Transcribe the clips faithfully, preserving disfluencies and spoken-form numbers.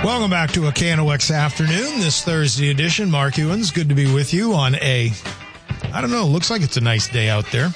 Welcome back to a K N O X Afternoon, this Thursday edition. Mark Ewens, good to be with you on a, I don't know, looks like it's a nice day out there.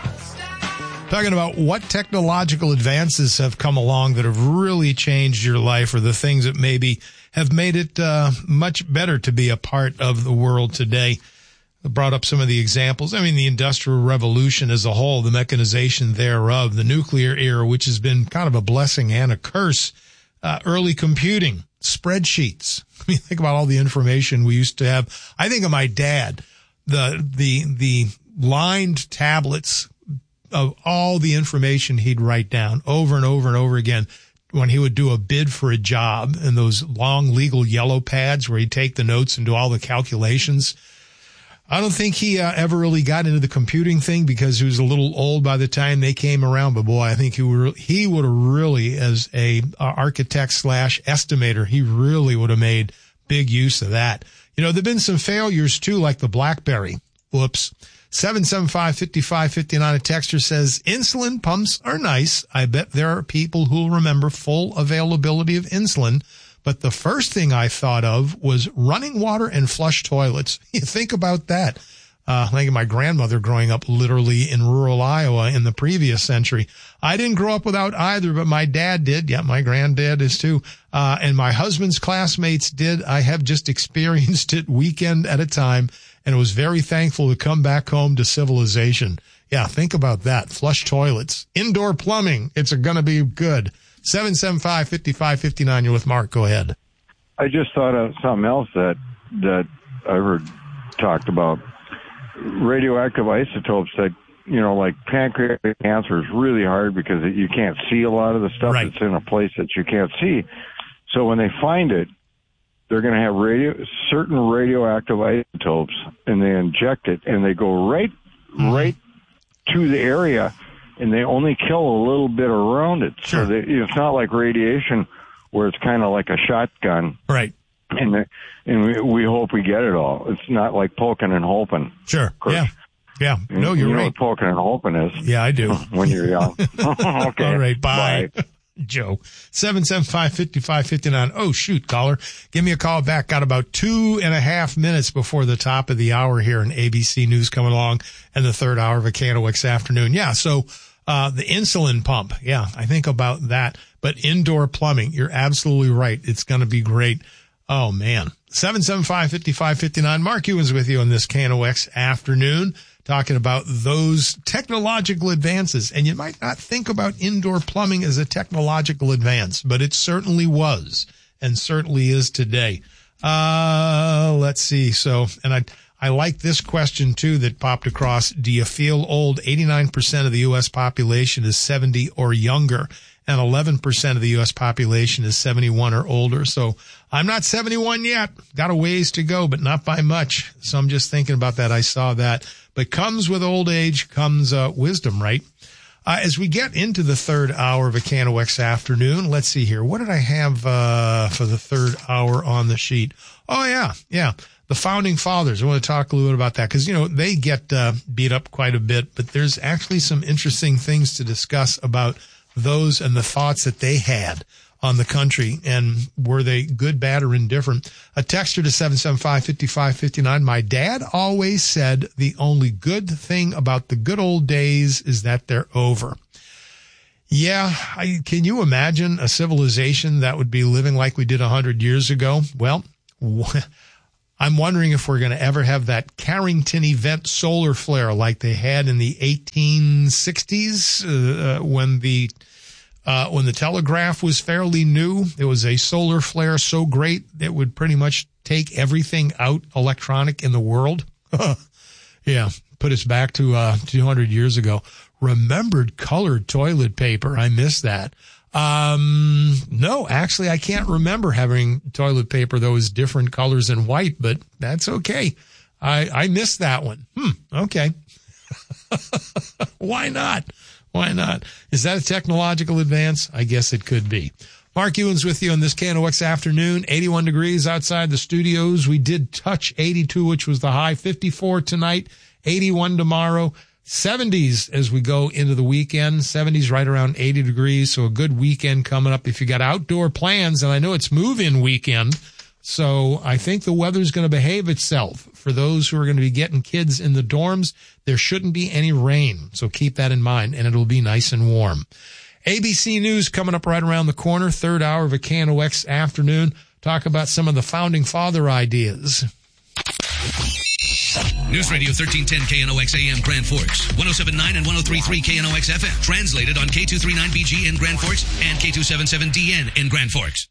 Talking about what technological advances have come along that have really changed your life, or the things that maybe have made it uh, much better to be a part of the world today. I brought up some of the examples. I mean, the Industrial Revolution as a whole, the mechanization thereof, the nuclear era, which has been kind of a blessing and a curse, uh, early computing, spreadsheets. I mean, think about all the information we used to have. I think of my dad, the, the, the lined tablets of all the information he'd write down over and over and over again when he would do a bid for a job, and those long legal yellow pads where he'd take the notes and do all the calculations. I don't think he uh, ever really got into the computing thing because he was a little old by the time they came around. But boy, I think he would, he would have really, as a uh, architect slash estimator, he really would have made big use of that. You know, there've been some failures too, like the BlackBerry. Whoops. seven seven five, five five five nine. A texter says, insulin pumps are nice. I bet there are people who'll remember full availability of insulin. But the first thing I thought of was running water and flush toilets. You think about that. Uh, I think of my grandmother growing up literally in rural Iowa in the previous century. I didn't grow up without either, but my dad did. Yeah, my granddad is too. Uh, and my husband's classmates did. I have just experienced it weekend at a time, and was very thankful to come back home to civilization. Yeah, think about that. Flush toilets, indoor plumbing. It's going to be good. seven seven five, five five five nine. You're with Mark. Go ahead. I just thought of something else that that I heard talked about. Radioactive isotopes that, you know, like pancreatic cancer is really hard because you can't see a lot of the stuff right. that's in a place that you can't see. So when they find it, they're going to have radio certain radioactive isotopes, and they inject it, and they go right mm-hmm. right to the area, and they only kill a little bit around it. Sure. So they, it's not like radiation where it's kind of like a shotgun. Right. And the, and we, we hope we get it all. It's not like poking and hoping. Sure. Yeah. Yeah. No, you're you know right. what poking and hoping is. Yeah, I do. When you're young. Okay. All right. Bye. Bye. Joe. seven seven five, five five five nine. Oh, shoot, caller. Give me a call back. Got about two and a half minutes before the top of the hour here in A B C News coming along, and the third hour of a K N O X Afternoon. Yeah. So, uh, the insulin pump. Yeah. I think about that. But indoor plumbing, you're absolutely right. It's going to be great. Oh, man. seven seven five, five five five nine. Mark Ewens with you on this K N O X Afternoon, talking about those technological advances. And you might not think about indoor plumbing as a technological advance, but it certainly was, and certainly is today. Uh, let's see. So, and I, I like this question too that popped across. Do you feel old? eighty-nine percent of the U S population is seventy or younger, and eleven percent of the U S population is seventy-one or older. So I'm not seventy-one yet. Got a ways to go, but not by much. So I'm just thinking about that. I saw that. But comes with old age comes uh, wisdom, right? Uh, as we get into the third hour of a K N O X Afternoon, let's see here. What did I have uh, for the third hour on the sheet? Oh, yeah, yeah. The Founding Fathers. I want to talk a little bit about that because, you know, they get uh, beat up quite a bit, but there's actually some interesting things to discuss about those and the thoughts that they had on the country, and were they good, bad, or indifferent? A texter to seven seven five, five five five nine. My dad always said the only good thing about the good old days is that they're over. Yeah, I, can you imagine a civilization that would be living like we did one hundred years ago? Well, I'm wondering if we're going to ever have that Carrington event solar flare like they had in the eighteen sixties uh, when the uh, when the telegraph was fairly new. It was a solar flare so great that it would pretty much take everything out electronic in the world. Yeah, put us back to uh, two hundred years ago. Remembered colored toilet paper. I miss that. Um, no, actually, I can't remember having toilet paper that was different colors than white, but that's okay. I, I missed that one. Hmm. Okay. Why not? Why not? Is that a technological advance? I guess it could be. Mark Ewens with you on this K N O X Afternoon. eighty-one degrees outside the studios. We did touch eighty-two, which was the high. fifty-four tonight, eighty-one tomorrow. seventies as we go into the weekend, seventies right around eighty degrees. So a good weekend coming up if you got outdoor plans. And I know it's move-in weekend. So I think the weather's going to behave itself. For those who are going to be getting kids in the dorms, there shouldn't be any rain. So keep that in mind, and it'll be nice and warm. A B C News coming up right around the corner, third hour of a K N O X afternoon. Talk about some of the founding father ideas. News Radio thirteen ten K N O X A M Grand Forks, one oh seven point nine and one oh three point three K N O X F M. Translated on K two thirty-nine B G in Grand Forks and K two seventy-seven D N in Grand Forks.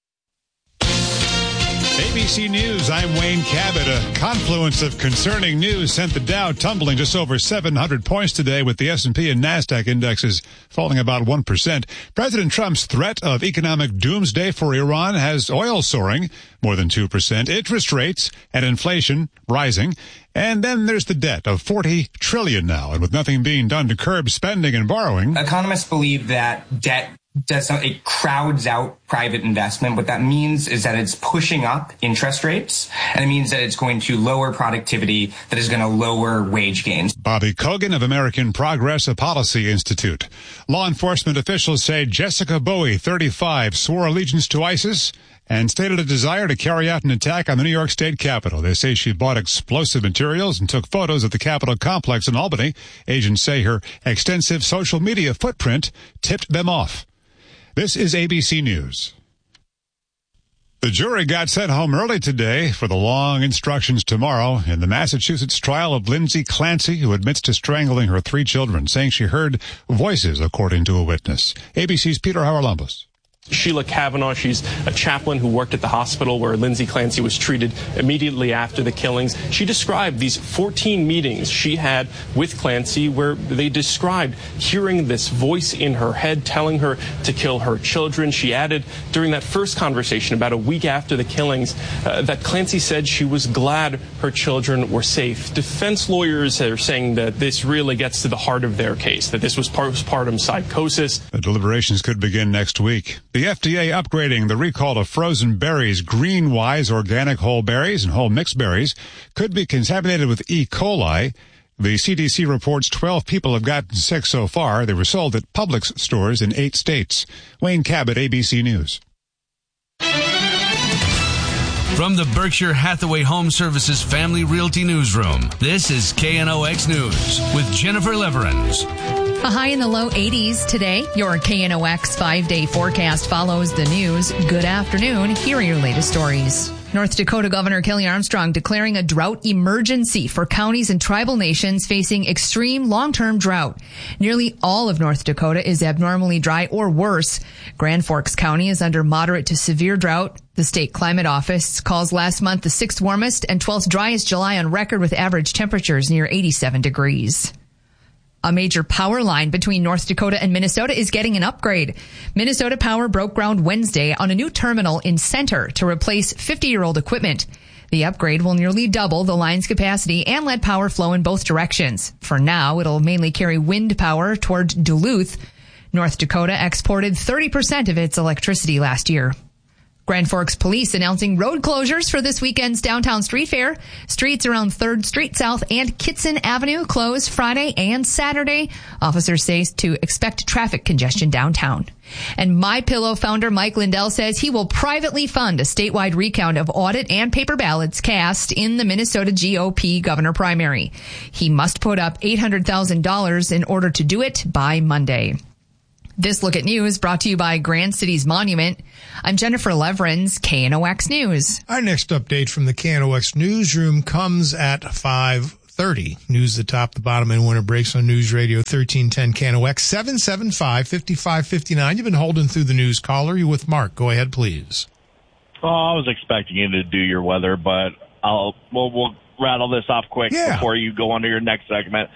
A B C News, I'm Wayne Cabot. A confluence of concerning news sent the Dow tumbling just over seven hundred points today, with the S and P and NASDAQ indexes falling about one percent. President Trump's threat of economic doomsday for Iran has oil soaring more than two percent, interest rates and inflation rising, and then there's the debt of forty trillion dollars now, and with nothing being done to curb spending and borrowing. Economists believe that debt does some, it crowds out private investment. What that means is that it's pushing up interest rates, and it means that it's going to lower productivity, that is going to lower wage gains. Bobby Kogan of American Progress, a policy institute. Law enforcement officials say Jessica Bowie, thirty-five, swore allegiance to ISIS and stated a desire to carry out an attack on the New York State Capitol. They say she bought explosive materials and took photos of the Capitol complex in Albany. Agents say her extensive social media footprint tipped them off. This is A B C News. The jury got sent home early today for the long instructions tomorrow in the Massachusetts trial of Lindsay Clancy, who admits to strangling her three children, saying she heard voices, according to a witness. A B C's Peter Haralambos. Sheila Kavanaugh, she's a chaplain who worked at the hospital where Lindsay Clancy was treated immediately after the killings. She described these fourteen meetings she had with Clancy where they described hearing this voice in her head telling her to kill her children. She added during that first conversation about a week after the killings uh, that Clancy said she was glad her children were safe. Defense lawyers are saying that this really gets to the heart of their case, that this was postpartum psychosis. The deliberations could begin next week. The F D A upgrading the recall of frozen berries. Greenwise organic whole berries and whole mixed berries could be contaminated with E. coli. The C D C reports twelve people have gotten sick so far. They were sold at Publix stores in eight states. Wayne Cabot, A B C News. From the Berkshire Hathaway Home Services Family Realty Newsroom, this is K N O X News with Jennifer Leverins. A high in the low eighties today. Your K N O X five-day forecast follows the news. Good afternoon. Here are your latest stories. North Dakota Governor Kelly Armstrong declaring a drought emergency for counties and tribal nations facing extreme long-term drought. Nearly all of North Dakota is abnormally dry or worse. Grand Forks County is under moderate to severe drought. The state climate office calls last month the sixth warmest and twelfth driest July on record, with average temperatures near eighty-seven degrees. A major power line between North Dakota and Minnesota is getting an upgrade. Minnesota Power broke ground Wednesday on a new terminal in Center to replace fifty-year-old equipment. The upgrade will nearly double the line's capacity and let power flow in both directions. For now, it'll mainly carry wind power toward Duluth. North Dakota exported thirty percent of its electricity last year. Grand Forks Police announcing road closures for this weekend's downtown street fair. Streets around third Street South and Kitson Avenue close Friday and Saturday. Officers say to expect traffic congestion downtown. And MyPillow founder Mike Lindell says he will privately fund a statewide recount of audit and paper ballots cast in the Minnesota G O P governor primary. He must put up eight hundred thousand dollars in order to do it by Monday. This Look at News brought to you by Grand Cities Monument. I'm Jennifer Leverins, K N O X News. Our next update from the K N O X newsroom comes at five thirty. News the top, the bottom, and winter breaks on News Radio thirteen ten K N O X, seven seven five, five five five nine. You've been holding through the news caller. You're with Mark. Go ahead, please. Oh, I was expecting you to do your weather, but I'll we'll, we'll rattle this off quick yeah. before you go on to your next segment.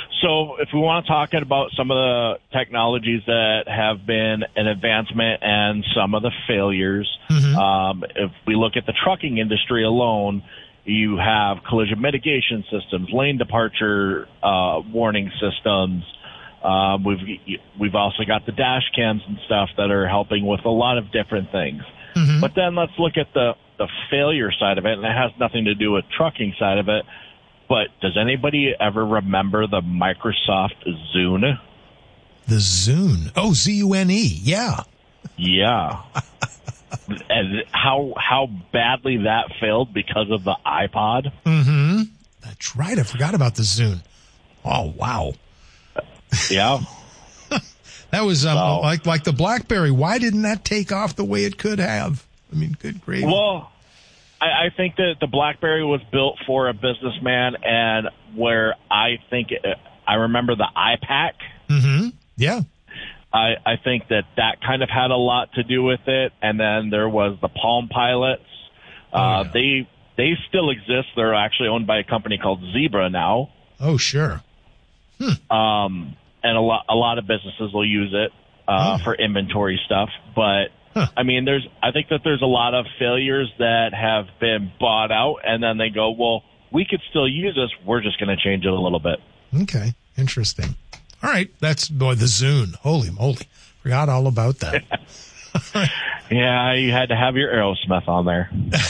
So if we want to talk about some of the technologies that have been an advancement and some of the failures, mm-hmm. um, if we look at the trucking industry alone, you have collision mitigation systems, lane departure uh, warning systems. Um, we've we've also got the dash cams and stuff that are helping with a lot of different things. Mm-hmm. But then let's look at the, the failure side of it, and it has nothing to do with trucking side of it. but does anybody ever remember the Microsoft Zune? The Zune. Oh, Z U N E. Yeah. Yeah. And how how badly that failed because of the iPod. Mm-hmm. That's right. I forgot about the Zune. Oh, wow. Yeah. That was um, so, like like the BlackBerry. Why didn't that take off the way it could have? I mean, good gravy. Well, I, I think that the BlackBerry was built for a businessman, and where I think it, I remember the iPac. Mm-hmm. Yeah. I, I think that that kind of had a lot to do with it. And then there was the Palm Pilots. Uh, oh, yeah. They they still exist. They're actually owned by a company called Zebra now. Oh, sure. Hmm. Um, and a lot a lot of businesses will use it uh, oh. for inventory stuff. But huh. I mean, there's I think that there's a lot of failures that have been bought out, and then they go, well, we could still use this. We're just going to change it a little bit. Okay, interesting. All right, that's boy the Zune. Holy moly, forgot all about that. Yeah, you had to have your Aerosmith on there.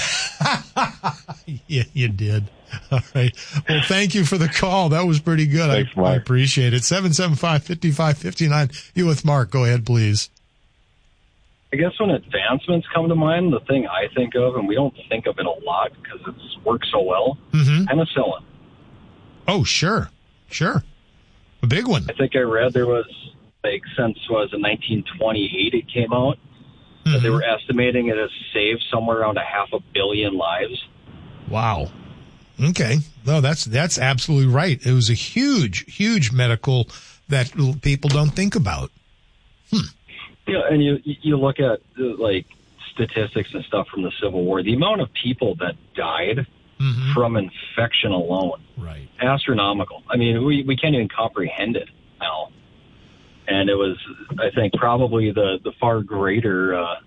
Yeah, you did. All right. Well, thank you for the call. That was pretty good. Thanks, I, I appreciate it. seven seven five, five five five nine. You with Mark. Go ahead, please. I guess when advancements come to mind, the thing I think of, and we don't think of it a lot because it's worked so well, mm-hmm. penicillin. Oh, sure. Sure. A big one. I think I read there was, like, since was in nineteen twenty-eight it came out, mm-hmm. that they were estimating it has saved somewhere around a half a billion lives. Wow. Okay. No, that's that's absolutely right. It was a huge, huge medical that people don't think about. Hmm. Yeah, and you you look at, like, statistics and stuff from the Civil War, the amount of people that died mm-hmm. from infection alone. Right. Astronomical. I mean, we, we can't even comprehend it now. And it was, I think, probably the, the far greater uh,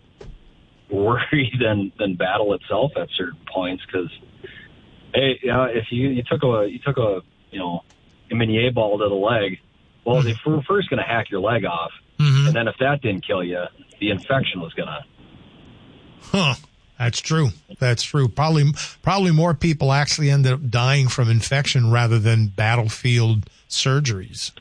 worry than, than battle itself at certain points. Because, hey, uh, if you, you took a you took a you know a Minier ball to the leg, well, mm-hmm. they were first going to hack your leg off, mm-hmm. and then if that didn't kill you, the infection was going to. Huh. That's true. That's true. Probably, probably more people actually ended up dying from infection rather than battlefield surgeries.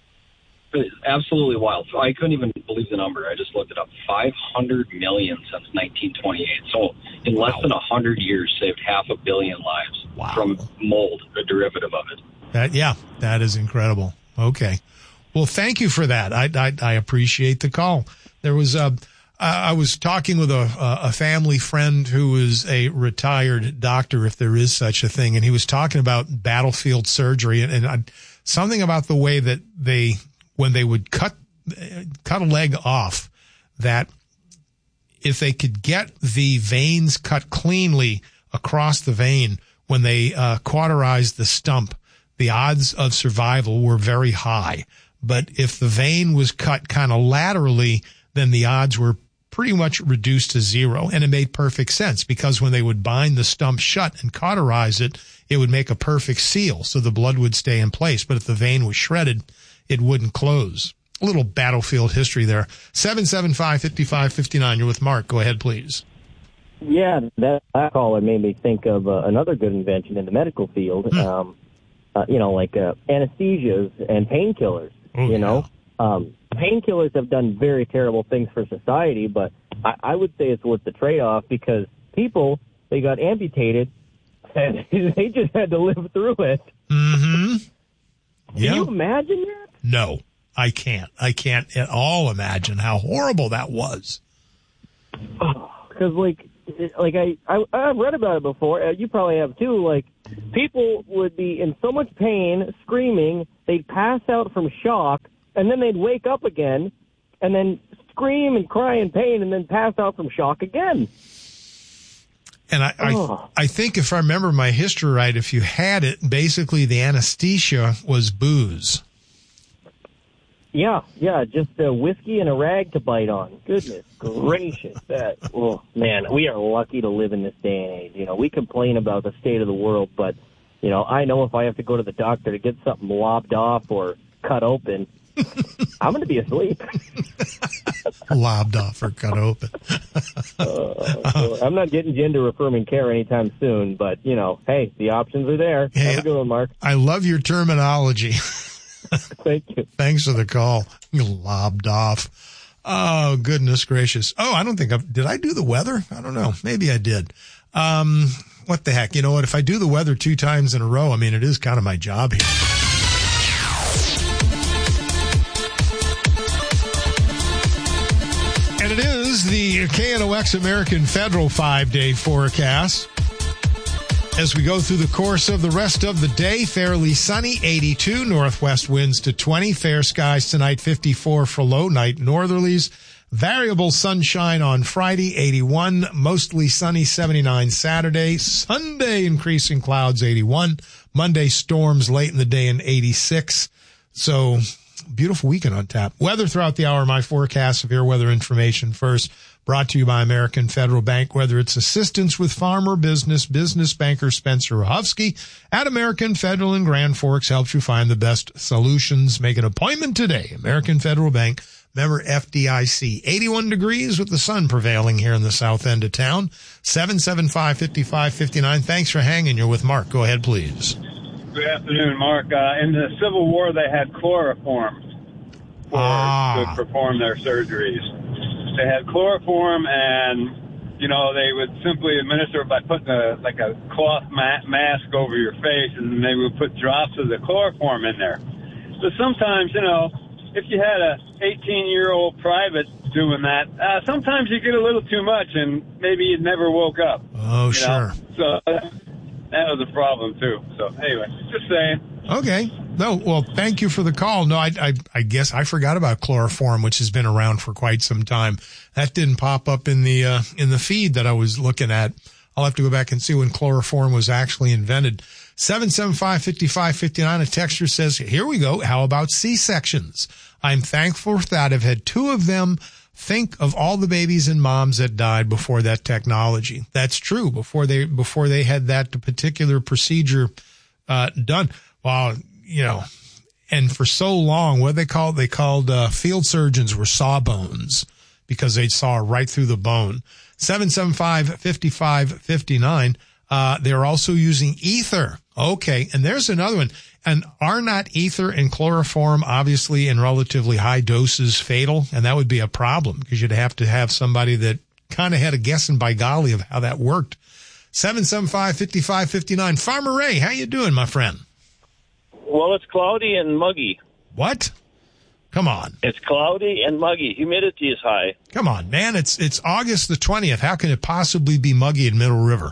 It's absolutely wild. So I couldn't even believe the number. I just looked it up. five hundred million since nineteen twenty-eight. So in less wow. than one hundred years, saved half a billion lives wow. from mold, a derivative of it. That, yeah, that is incredible. Okay. Well, thank you for that. I, I, I appreciate the call. There was a, I was talking with a, a family friend who is a retired doctor, if there is such a thing, and he was talking about battlefield surgery and, and I, something about the way that they, when they would cut cut a leg off, that if they could get the veins cut cleanly across the vein when they uh, cauterized the stump, the odds of survival were very high. But if the vein was cut kind of laterally, then the odds were pretty much reduced to zero. And it made perfect sense because when they would bind the stump shut and cauterize it, it would make a perfect seal so the blood would stay in place. But if the vein was shredded, it wouldn't close. A little battlefield history there. seven seven five, five five five nine. You're with Mark. Go ahead, please. Yeah, that caller made me think of uh, another good invention in the medical field. Hmm. Um, uh, you know, like uh, anesthesias and painkillers. Oh, you know, yeah. um, painkillers have done very terrible things for society, but I, I would say it's worth the trade-off because people, they got amputated and they just had to live through it. Mm-hmm. Can yeah. you imagine that? No, I can't. I can't at all imagine how horrible that was. Because, like, like I, I, I've read about it before. You probably have, too. Like, people would be in so much pain, screaming, they'd pass out from shock, and then they'd wake up again, and then scream and cry in pain, and then pass out from shock again. And I, oh. I, I think if I remember my history right, if you had it, basically the anesthesia was booze. Yeah, yeah, just a whiskey and a rag to bite on. Goodness gracious. That, oh, man, we are lucky to live in this day and age. You know, we complain about the state of the world, but, you know, I know if I have to go to the doctor to get something lobbed off or cut open, I'm going to be asleep. Lobbed off or cut open. Oh, I'm not getting you into affirming care anytime soon, but, you know, hey, the options are there. Hey, Have a good one, Mark. I love your terminology. Thank you. Thanks for the call. Lobbed off. Oh, goodness gracious. Oh, I don't think I did I do the weather? I don't know. Maybe I did. Um, what the heck? You know what? If I do the weather two times in a row, I mean, it is kind of my job here. And it is the K N O X American Federal five-day forecast. As we go through the course of the rest of the day, fairly sunny, eighty-two, northwest winds to twenty, fair skies tonight, fifty-four for low, night northerlies, variable sunshine on Friday, eighty-one, mostly sunny, seventy-nine Saturday, Sunday increasing clouds, eighty-one, Monday storms late in the day and eighty-six. So beautiful weekend on tap. Weather throughout the hour, my forecast, severe weather information first. Brought to you by American Federal Bank. Whether it's assistance with farmer business, business banker Spencer Rahofsky at American Federal in Grand Forks helps you find the best solutions. Make an appointment today. American Federal Bank, member F D I C. eighty-one degrees with the sun prevailing here in the south end of town. seven seven five, five five five nine. Thanks for hanging. You're with Mark. Go ahead, please. Good afternoon, Mark. Uh, in the Civil War, they had chloroform for, ah. to perform their surgeries. They had chloroform, and, you know, they would simply administer it by putting a, like a cloth ma- mask over your face, and they would put drops of the chloroform in there. So sometimes, you know, if you had a eighteen-year-old private doing that, uh, sometimes you get a little too much, and maybe you never woke up. Oh, sure. Know? So uh, that was a problem, too. So, anyway, just saying. Okay. No, well, thank you for the call. No, I, I, I guess I forgot about chloroform, which has been around for quite some time. That didn't pop up in the, uh, in the feed that I was looking at. I'll have to go back and see when chloroform was actually invented. seven seven five, five five five nine. A texter says, here we go. How about C-sections? I'm thankful that I've had two of them. Think of all the babies and moms that died before that technology. That's true. Before they, before they had that particular procedure, uh, done. Wow. You know, and for so long, what they called, they called, uh, field surgeons were sawbones because they saw right through the bone. seven seven five, five five five nine. Uh, they're also using ether. Okay. And there's another one. And are not ether and chloroform obviously in relatively high doses fatal? And that would be a problem because you'd have to have somebody that kind of had a guessing by golly of how that worked. seven seven five, five five five nine. Farmer Ray, how you doing, my friend? Well, it's cloudy and muggy. What? Come on. It's cloudy and muggy. Humidity is high. Come on, man. It's it's August the twentieth. How can it possibly be muggy in Middle River?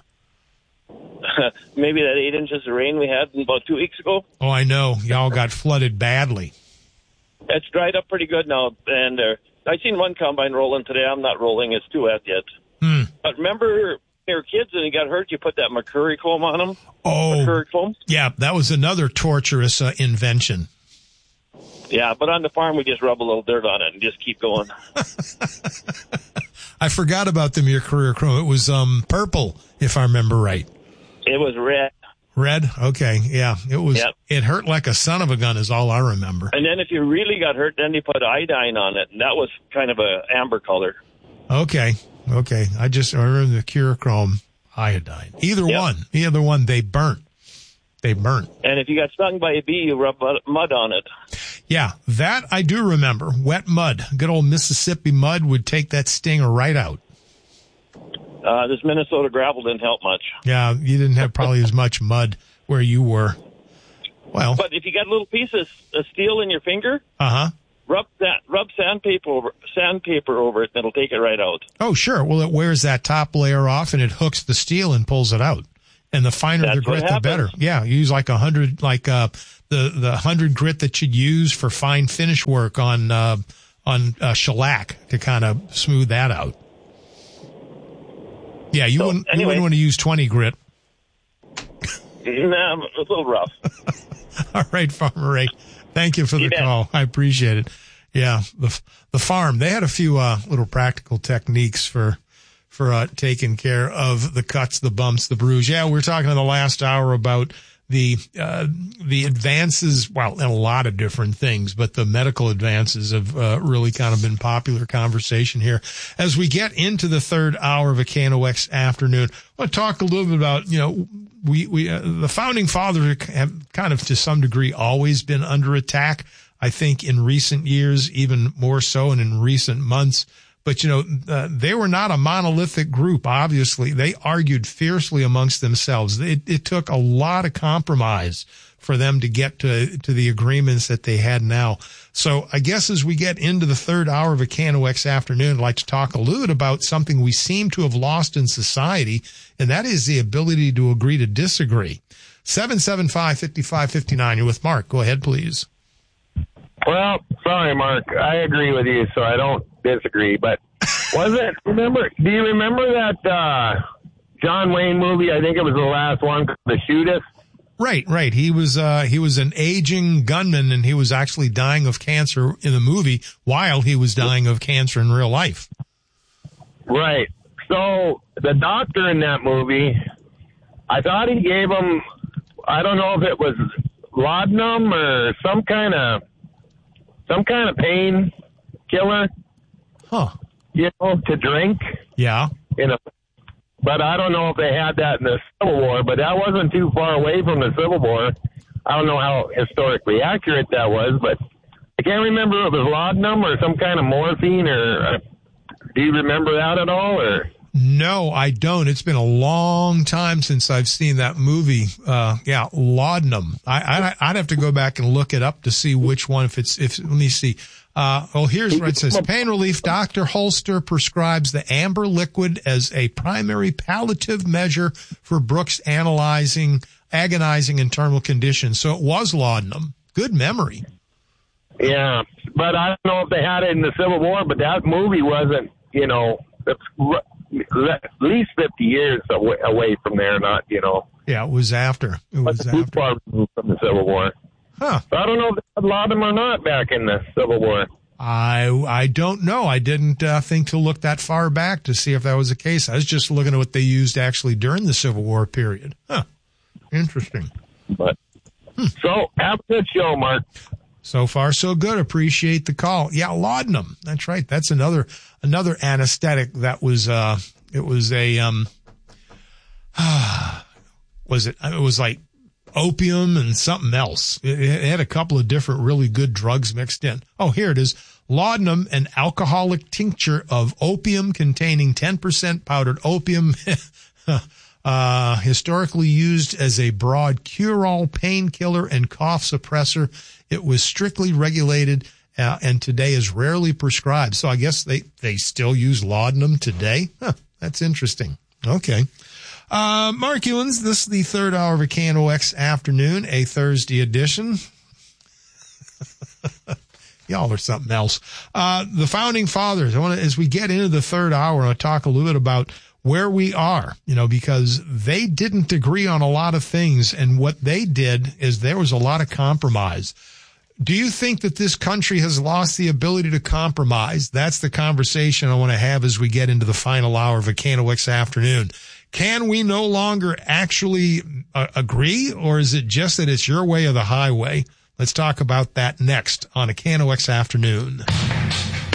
Maybe that eight inches of rain we had about two weeks ago. Oh, I know. Y'all got flooded badly. It's dried up pretty good now. And uh, I seen one combine rolling today. I'm not rolling. It's too wet yet. Hmm. But remember, they were kids and you got hurt, you put that mercury foam on them. Oh, mercury foam. Yeah, that was another torturous uh, invention. Yeah, but on the farm we just rub a little dirt on it and just keep going. I forgot about the mercury chrome. It was um purple, if I remember right. It was red. Red? Okay, yeah. It was. Yep. It hurt like a son of a gun is all I remember. And then if you really got hurt, then you put iodine on it, and that was kind of a amber color. Okay, okay. I just I remember the Curachrome iodine. Either yep. one, either one, they burnt. They burnt. And if you got stung by a bee, you rub mud on it. Yeah, that I do remember. Wet mud. Good old Mississippi mud would take that stinger right out. Uh, this Minnesota gravel didn't help much. Yeah, you didn't have probably as much mud where you were. Well, but if you got little pieces of steel in your finger, uh-huh. rub that, rub sandpaper over, sandpaper over it, and it'll take it right out. Oh, sure. Well, it wears that top layer off, and it hooks the steel and pulls it out. And the finer That's the grit, what the better. Yeah, you use like a hundred, like uh, the the hundred grit that you'd use for fine finish work on uh, on uh, shellac to kind of smooth that out. Yeah, you, so, wouldn't, anyway. you wouldn't want to use twenty grit. Nah, a little rough. All right, Farmer Ray. Thank you for the you call. bet. I appreciate it. Yeah, the the farm, they had a few uh, little practical techniques for for uh, taking care of the cuts, the bumps, the bruise. Yeah, we were talking in the last hour about the, uh, the advances, well, in a lot of different things, but the medical advances have, uh, really kind of been popular conversation here. As we get into the third hour of a K N O X afternoon, I want to talk a little bit about, you know, we, we, uh, the founding fathers have kind of to some degree always been under attack. I think in recent years, even more so, and in recent months. But, you know, uh, they were not a monolithic group, obviously. They argued fiercely amongst themselves. It, it took a lot of compromise for them to get to, to the agreements that they had now. So I guess as we get into the third hour of a K N O X afternoon, I'd like to talk a little bit about something we seem to have lost in society, and that is the ability to agree to disagree. seven seven five, five five five nine. You're with Mark. Go ahead, please. Well, sorry, Mark. I agree with you, so I don't disagree. But was it, remember, do you remember that uh, John Wayne movie? I think it was the last one, The Shootist. Right, right. He was uh, he was an aging gunman, and he was actually dying of cancer in the movie while he was dying of cancer in real life. Right. So the doctor in that movie, I thought he gave him, I don't know if it was laudanum or some kind of some kind of pain killer. Huh. You know, to drink. Yeah. You know, but I don't know if they had that in the Civil War, but that wasn't too far away from the Civil War. I don't know how historically accurate that was, but I can't remember if it was laudanum or some kind of morphine, or uh, do you remember that at all? Or no, I don't. It's been a long time since I've seen that movie. Uh, yeah, laudanum. I, I, I'd have to go back and look it up to see which one. If it's, if let me see. Uh, oh, here's what it says. Pain relief. Doctor Holster prescribes the amber liquid as a primary palliative measure for Brooks' analyzing, agonizing internal conditions. So it was laudanum. Good memory. Yeah, but I don't know if they had it in the Civil War, but that movie wasn't, you know, at least fifty years away, away from there, not, you know. Yeah, it was after. It was too after. far from the Civil War. Huh. So I don't know if they had laudanum or not back in the Civil War. I I don't know. I didn't uh, think to look that far back to see if that was the case. I was just looking at what they used actually during the Civil War period. Huh. Interesting. But hmm. So, have a good show, Mark. So far, so good. Appreciate the call. Yeah, laudanum. That's right. That's another another anesthetic that was uh it was a um was it it was like opium and something else. It, it had a couple of different really good drugs mixed in. Oh, here it is. Laudanum, an alcoholic tincture of opium containing ten percent powdered opium, uh, historically used as a broad cure-all painkiller and cough suppressor. It was strictly regulated, uh, and today is rarely prescribed. So I guess they, they still use laudanum today? Huh, that's interesting. Okay. Uh, Mark Ewens, this is the third hour of a K N O X afternoon, a Thursday edition. Y'all are something else. Uh, the founding fathers, I want to, as we get into the third hour, I want to talk a little bit about where we are, you know, because they didn't agree on a lot of things. And what they did is there was a lot of compromise. Do you think that this country has lost the ability to compromise? That's the conversation I want to have as we get into the final hour of a K N O X afternoon. Can we no longer actually uh, agree, or is it just that it's your way or the highway? Let's talk about that next on a K N O X afternoon.